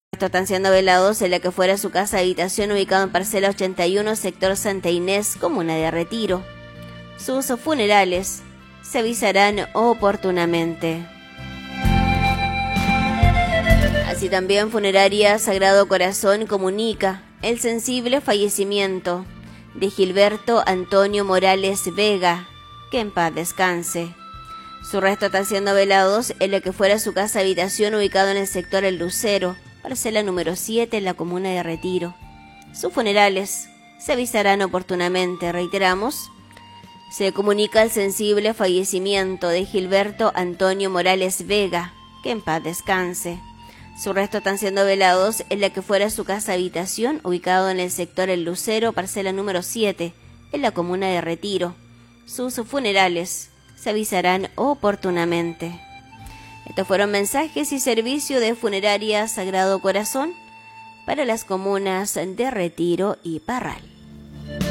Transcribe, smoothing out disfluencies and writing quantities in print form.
Estos están siendo velados en la que fuera su casa habitación ubicado en parcela 81, sector Santa Inés, comuna de Retiro. Sus funerales se avisarán oportunamente. Así también Funeraria Sagrado Corazón comunica el sensible fallecimiento de Gilberto Antonio Morales Vega, que en paz descanse. Sus restos están siendo velados en la que fuera su casa habitación ubicado en el sector El Lucero, parcela número 7 en la comuna de Retiro. Sus funerales se avisarán oportunamente, reiteramos. Se comunica el sensible fallecimiento de Gilberto Antonio Morales Vega, que en paz descanse. Sus restos están siendo velados en la que fuera su casa habitación ubicado en el sector El Lucero, parcela número 7, en la comuna de Retiro. Sus funerales se avisarán oportunamente. Estos fueron mensajes y servicio de Funeraria Sagrado Corazón para las comunas de Retiro y Parral.